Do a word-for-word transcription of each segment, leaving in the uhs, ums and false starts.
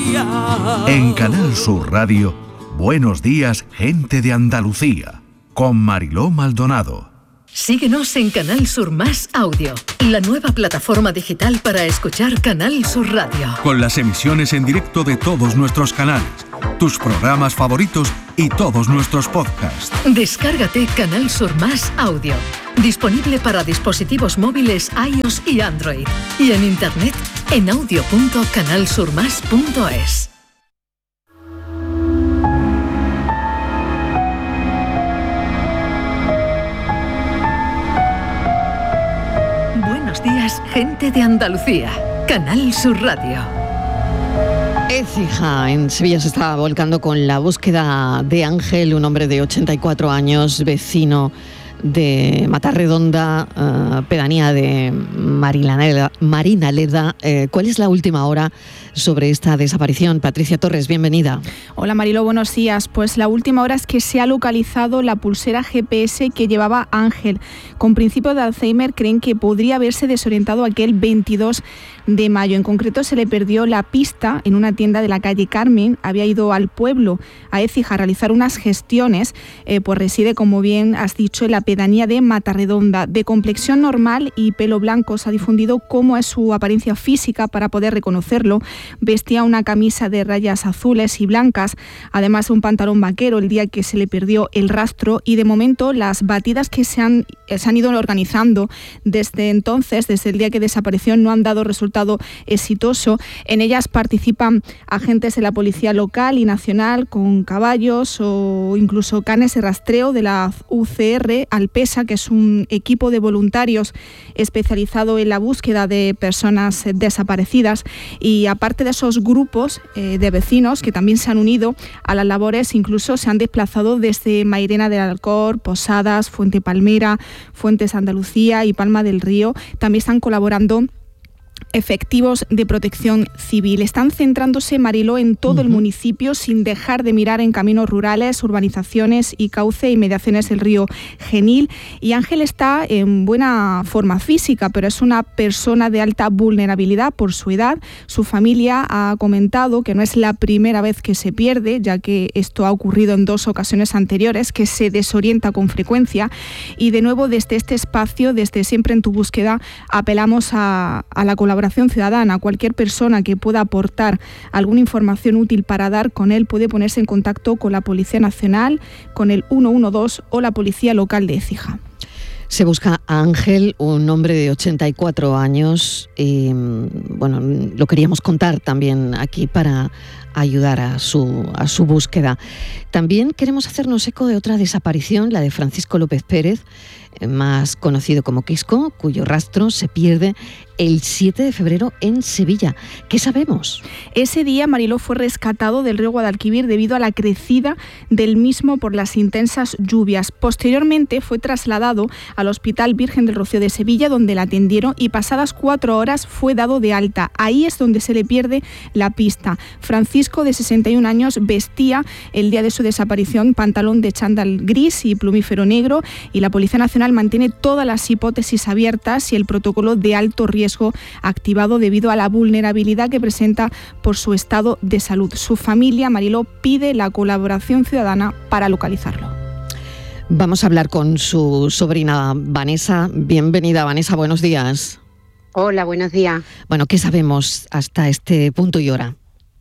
En Canal Sur Radio, Buenos días, gente de Andalucía, con Mariló Maldonado. Síguenos en Canal Sur Más Audio, la nueva plataforma digital para escuchar Canal Sur Radio. Con las emisiones en directo de todos nuestros canales, tus programas favoritos y todos nuestros podcasts. Descárgate Canal Sur Más Audio, disponible para dispositivos móviles iOS y Android, y en internet en audio punto canal sur más punto es. Buenos días, gente de Andalucía. Canal Sur Radio. Écija, en Sevilla, se está volcando con la búsqueda de Ángel, un hombre de ochenta y cuatro años, vecino de Matarredonda, uh, pedanía de Marinaleda. Marinaleda. Eh, ¿Cuál es la última hora sobre esta desaparición? Patricia Torres, bienvenida. Hola Mariló, buenos días. Pues la última hora es que se ha localizado la pulsera G P S que llevaba Ángel. Con principio de Alzheimer creen que podría haberse desorientado aquel veintidós de mayo. En concreto se le perdió la pista en una tienda de la calle Carmen. Había ido al pueblo, a Écija, a realizar unas gestiones, eh, pues reside, como bien has dicho, en la pedanía de Matarredonda. De complexión normal y pelo blanco, se ha difundido cómo es su apariencia física para poder reconocerlo. Vestía una camisa de rayas azules y blancas, además un pantalón vaquero el día que se le perdió el rastro, y de momento las batidas que se han, se han ido organizando desde entonces, desde el día que desapareció, no han dado resultado exitoso. En ellas participan agentes de la policía local y nacional con caballos o incluso canes de rastreo de la U C R Alpesa, que es un equipo de voluntarios especializado en la búsqueda de personas desaparecidas. Y aparte de esos grupos eh, de vecinos que también se han unido a las labores, incluso se han desplazado desde Mairena del Alcor, Posadas, Fuente Palmera, Fuentes Andalucía y Palma del Río. También están colaborando efectivos de protección civil. Están centrándose, Mariló, en todo uh-huh. el municipio, sin dejar de mirar en caminos rurales, urbanizaciones y cauce y mediaciones del río Genil. Y Ángel está en buena forma física, pero es una persona de alta vulnerabilidad por su edad. Su familia ha comentado que no es la primera vez que se pierde, ya que esto ha ocurrido en dos ocasiones anteriores, que se desorienta con frecuencia. Y de nuevo, desde este espacio, desde Siempre en tu Búsqueda, apelamos a, a la colaboración ciudadana. Cualquier persona que pueda aportar alguna información útil para dar con él puede ponerse en contacto con la Policía Nacional, con el uno uno dos o la Policía Local de Écija. Se busca a Ángel, un hombre de ochenta y cuatro años, y bueno, lo queríamos contar también aquí para ayudar a su, a su búsqueda. También queremos hacernos eco de otra desaparición, la de Francisco López Pérez, más conocido como Quisco, cuyo rastro se pierde el siete de febrero en Sevilla. ¿Qué sabemos? Ese día, Mariló, fue rescatado del río Guadalquivir debido a la crecida del mismo por las intensas lluvias. Posteriormente fue trasladado al Hospital Virgen del Rocío de Sevilla, donde la atendieron, y pasadas cuatro horas fue dado de alta. Ahí es donde se le pierde la pista. Francisco, de sesenta y un años, vestía el día de su desaparición pantalón de chándal gris y plumífero negro, y la Policía Nacional mantiene todas las hipótesis abiertas y el protocolo de alto riesgo activado debido a la vulnerabilidad que presenta por su estado de salud. Su familia, Mariló, pide la colaboración ciudadana para localizarlo. Vamos a hablar con su sobrina Vanessa. Bienvenida, Vanessa, buenos días. Hola, buenos días. Bueno, ¿qué sabemos hasta este punto y hora?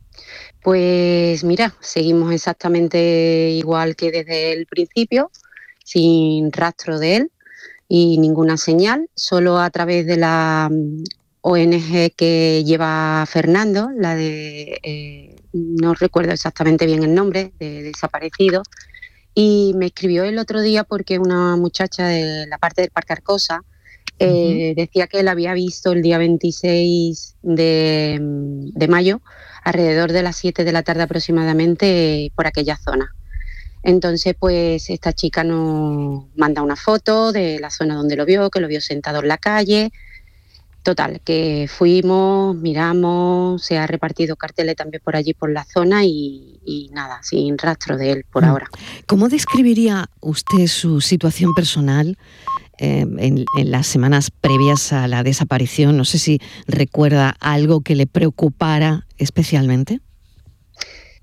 Pues mira, seguimos exactamente igual que desde el principio, sin rastro de él y ninguna señal, solo a través de la O N G que lleva Fernando, la de, eh, no recuerdo exactamente bien el nombre, de desaparecido, y me escribió el otro día porque una muchacha de la parte del Parque Arcosa eh, uh-huh. decía que él había visto el día veintiséis de, de mayo, alrededor de las siete de la tarde aproximadamente, por aquella zona. Entonces, pues esta chica nos manda una foto de la zona donde lo vio, que lo vio sentado en la calle. Total, que fuimos, miramos, se ha repartido carteles también por allí, por la zona, y, y nada, sin rastro de él por mm. ahora. ¿Cómo describiría usted su situación personal eh, en, en las semanas previas a la desaparición? No sé si recuerda algo que le preocupara especialmente.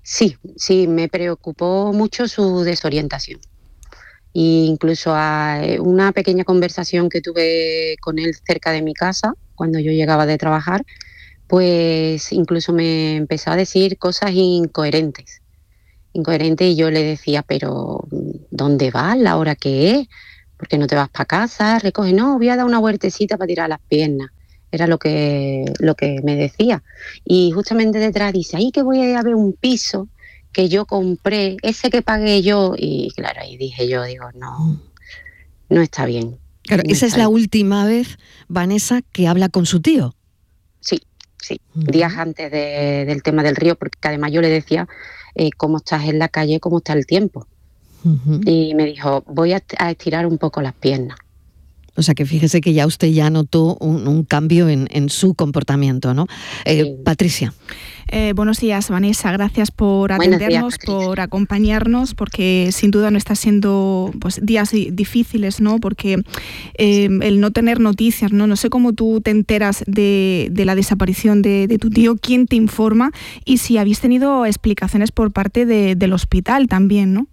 sí, sí, me preocupó mucho su desorientación. E incluso a una pequeña conversación que tuve con él cerca de mi casa, cuando yo llegaba de trabajar, pues incluso me empezó a decir cosas incoherentes. Incoherentes y yo le decía, pero ¿dónde vas? ¿La hora que es? ¿Por qué no te vas para casa? Recoge, no, voy a dar una huertecita para tirar las piernas. Era lo que, lo que me decía. Y justamente detrás dice, ahí que voy a ir a ver un piso que yo compré, ese que pagué yo. Y claro, ahí dije yo, digo, no, no está bien. Claro, no esa es la bien. Última vez, Vanessa, que habla con su tío. Sí, sí, uh-huh. días antes de, del tema del río, porque además yo le decía, eh, cómo estás en la calle, cómo está el tiempo. Uh-huh. Y me dijo, voy a, a estirar un poco las piernas. O sea que fíjese que ya usted ya notó un, un cambio en, en su comportamiento, ¿no? Eh, sí. Patricia. Eh, buenos días, Vanessa. Gracias por atendernos, días, por acompañarnos, porque sin duda no está siendo pues, días difíciles, ¿no? Porque eh, el no tener noticias, ¿no? No sé cómo tú te enteras de, de la desaparición de, de tu tío, quién te informa y si habéis tenido explicaciones por parte de, del hospital también, ¿no?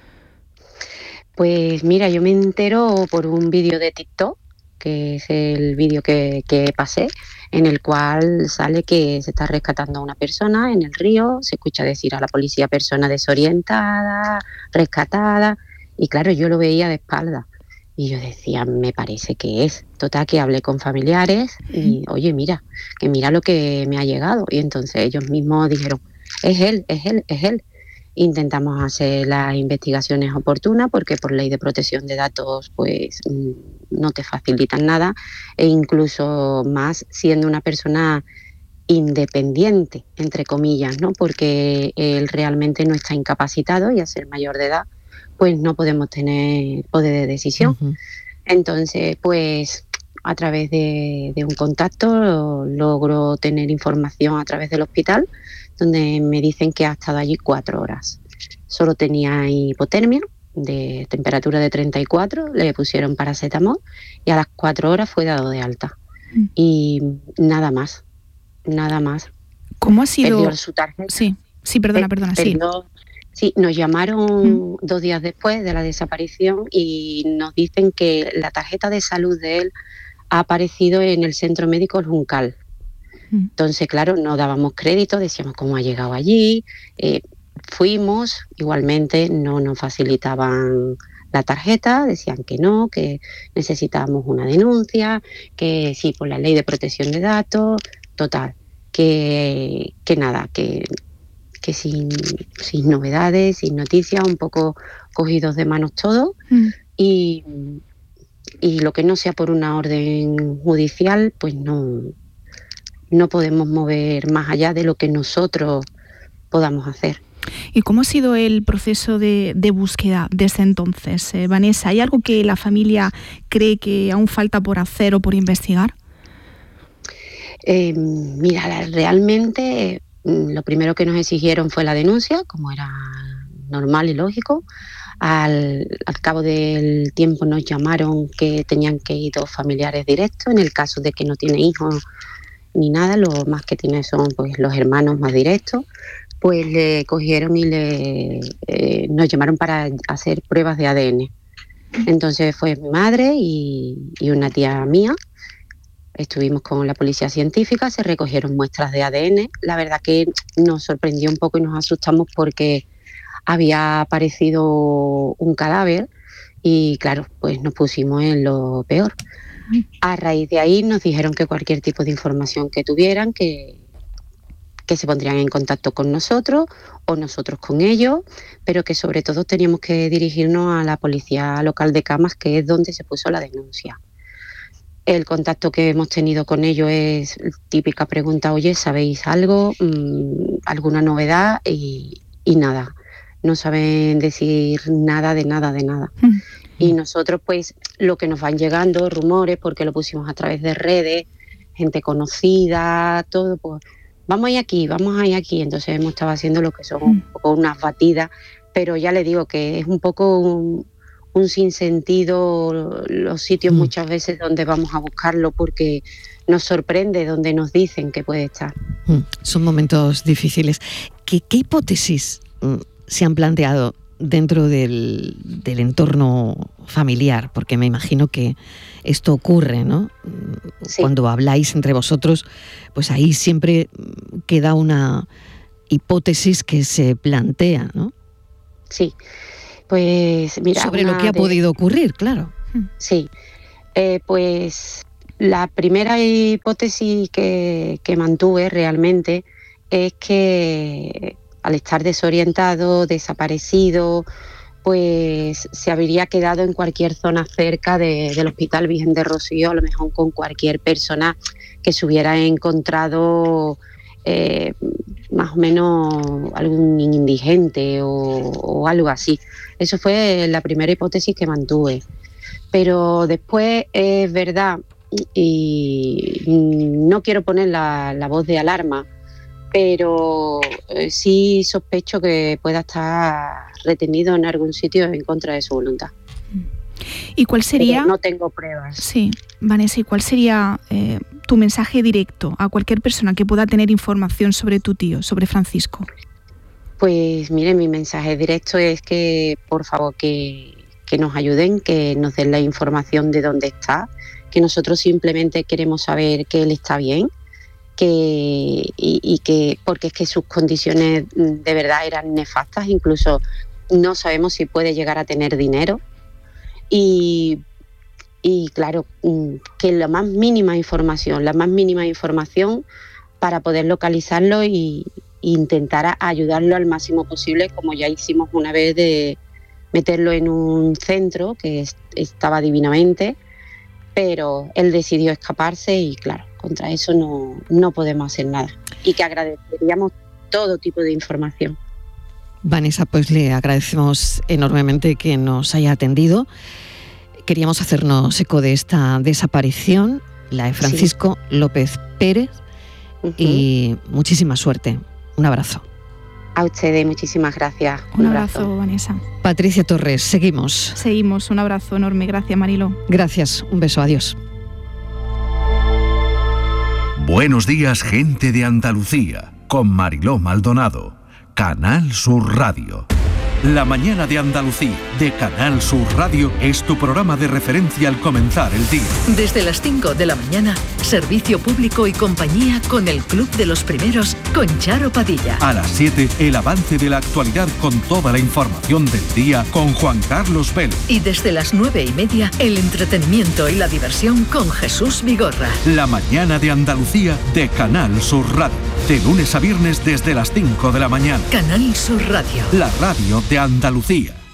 Pues mira, yo me entero por un vídeo de TikTok, que es el vídeo que, que pasé, en el cual sale que se está rescatando a una persona en el río, se escucha decir a la policía persona desorientada, rescatada, y claro, yo lo veía de espalda. Y yo decía, me parece que es. Total, que hablé con familiares y, oye, mira, que mira lo que me ha llegado. Y entonces ellos mismos dijeron, es él, es él, es él. Intentamos hacer las investigaciones oportunas porque por ley de protección de datos pues no te facilitan nada e incluso más siendo una persona independiente, entre comillas, ¿no? Porque él realmente no está incapacitado y al ser mayor de edad pues no podemos tener poder de decisión. Uh-huh. Entonces pues a través de, de un contacto logro tener información a través del hospital donde me dicen que ha estado allí cuatro horas. Solo tenía hipotermia, de temperatura de treinta y cuatro, le pusieron paracetamol y a las cuatro horas fue dado de alta. Mm. Y nada más, nada más. ¿Cómo ha sido? Perdió su tarjeta. Sí, sí, perdona, perdona, Perdió, sí. Sí, nos llamaron mm. dos días después de la desaparición y nos dicen que la tarjeta de salud de él ha aparecido en el centro médico El Juncal. Entonces, claro, no dábamos crédito, decíamos cómo ha llegado allí, eh, fuimos, igualmente no nos facilitaban la tarjeta, decían que no, que necesitábamos una denuncia, que sí, por la ley de protección de datos, total, que, que nada, que, que sin, sin novedades, sin noticias, un poco cogidos de manos todos mm. y, y lo que no sea por una orden judicial, pues no... no podemos mover más allá de lo que nosotros podamos hacer. ¿Y cómo ha sido el proceso de, de búsqueda desde entonces, eh, Vanessa? ¿Hay algo que la familia cree que aún falta por hacer o por investigar? Eh, mira, realmente lo primero que nos exigieron fue la denuncia, como era normal y lógico. Al, al cabo del tiempo nos llamaron que tenían que ir dos familiares directos, en el caso de que no tiene hijos ni nada, lo más que tiene son pues los hermanos más directos, pues le cogieron y le eh, nos llamaron para hacer pruebas de A D N. Entonces fue mi madre y, y una tía mía, estuvimos con la policía científica, se recogieron muestras de A D N, la verdad que nos sorprendió un poco y nos asustamos porque había aparecido un cadáver y claro, pues nos pusimos en lo peor. A raíz de ahí nos dijeron que cualquier tipo de información que tuvieran, que, que se pondrían en contacto con nosotros o nosotros con ellos, pero que sobre todo teníamos que dirigirnos a la policía local de Camas, que es donde se puso la denuncia. El contacto que hemos tenido con ellos es típica pregunta, oye, ¿sabéis algo? ¿Alguna novedad? Y, y nada, no saben decir nada de nada de nada. Mm. Y nosotros, pues, lo que nos van llegando, rumores, porque lo pusimos a través de redes, gente conocida, todo, pues, vamos a ir aquí, vamos a ir aquí. Entonces hemos estado haciendo lo que son un poco unas batidas, pero ya le digo que es un poco un, un sinsentido los sitios mm. muchas veces donde vamos a buscarlo, porque nos sorprende donde nos dicen que puede estar. Mm. Son momentos difíciles. ¿qué, qué hipótesis mm, se han planteado dentro del, del entorno familiar? Porque me imagino que esto ocurre, ¿no? Sí. Cuando habláis entre vosotros, pues ahí siempre queda una hipótesis que se plantea, ¿no? Sí, pues mira... Sobre lo que ha de... podido ocurrir, claro. Sí, eh, pues la primera hipótesis que, que mantuve realmente es que al estar desorientado, desaparecido, pues se habría quedado en cualquier zona cerca de, del Hospital Virgen de Rocío, a lo mejor con cualquier persona que se hubiera encontrado eh, más o menos algún indigente o, o algo así. Eso fue la primera hipótesis que mantuve. Pero después es verdad, y no quiero poner la, la voz de alarma, pero eh, sí sospecho que pueda estar retenido en algún sitio en contra de su voluntad. ¿Y cuál sería? Pero no tengo pruebas. Sí, Vanessa, ¿y cuál sería eh, tu mensaje directo a cualquier persona que pueda tener información sobre tu tío, sobre Francisco? Pues mire, mi mensaje directo es que, por favor, que, que nos ayuden, que nos den la información de dónde está, que nosotros simplemente queremos saber que él está bien, que y, y que porque es que sus condiciones de verdad eran nefastas, incluso no sabemos si puede llegar a tener dinero y, y claro, que la más mínima información, la más mínima información para poder localizarlo y, e intentar ayudarlo al máximo posible, como ya hicimos una vez de meterlo en un centro que es, estaba divinamente, pero él decidió escaparse y claro, contra eso no, no podemos hacer nada. Y que agradeceríamos todo tipo de información. Vanessa, pues le agradecemos enormemente que nos haya atendido. Queríamos hacernos eco de esta desaparición, la de Francisco sí. López Pérez, uh-huh. y muchísima suerte. Un abrazo. A ustedes, muchísimas gracias. Un, un abrazo, abrazo, Vanessa. Patricia Torres, seguimos. Seguimos, un abrazo enorme. Gracias, Mariló. Gracias, un beso, adiós. Buenos días, gente de Andalucía, con Mariló Maldonado, Canal Sur Radio. La mañana de Andalucía, de Canal Sur Radio, es tu programa de referencia al comenzar el día. Desde las cinco de la mañana, servicio público y compañía con el Club de los Primeros, con Charo Padilla. A las siete, el avance de la actualidad con toda la información del día con Juan Carlos Vélez. Y desde las nueve y media, el entretenimiento y la diversión con Jesús Vigorra. La mañana de Andalucía, de Canal Sur Radio. De lunes a viernes desde las cinco de la mañana. Canal Sur Radio. La radio de Andalucía.